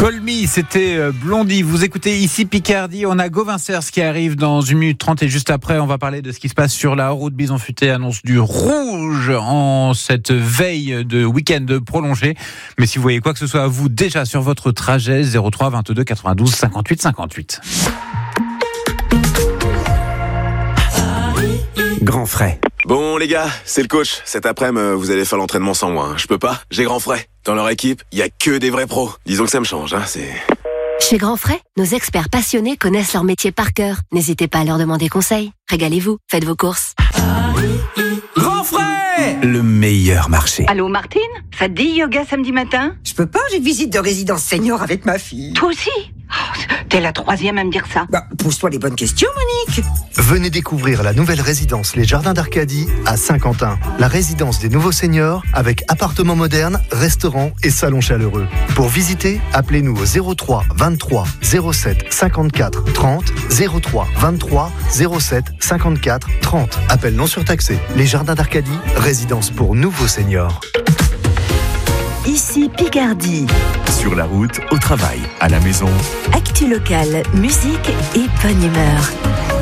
Call Me, c'était Blondie. Vous écoutez ici Picardie. On a Gauvin Cers qui arrive dans 1 minute 30 et juste après, on va parler de ce qui se passe sur la route Bison-Futé. Annonce du rouge en cette veille de week-end prolongé. Mais si vous voyez quoi que ce soit à vous déjà sur votre trajet, 03 22 92 58 58. Grand frais. Bon les gars, c'est le coach. Cet après-midi, vous allez faire l'entraînement sans moi. Je peux pas, j'ai Grand Frais. Dans leur équipe, il y a que des vrais pros. Disons que ça me change, c'est... Chez Grand Frais, nos experts passionnés connaissent leur métier par cœur. N'hésitez pas à leur demander conseil. Régalez-vous, faites vos courses. Grand frais, le meilleur marché. Allô Martine, ça te dit yoga samedi matin? Je peux pas, j'ai une visite de résidence senior avec ma fille. Toi aussi? T'es la 3e à me dire ça. Pose-toi les bonnes questions, Monique. Venez découvrir la nouvelle résidence Les Jardins d'Arcadie à Saint-Quentin. La résidence des nouveaux seniors avec appartements modernes, restaurants et salons chaleureux. Pour visiter, appelez-nous au 03 23 07 54 30 03 23 07 54 30. Appel non surtaxé. Les Jardins d'Arcadie, résidence pour nouveaux seniors. Ici Picardie. Sur la route, au travail, à la maison. Actu locale, musique et bonne humeur.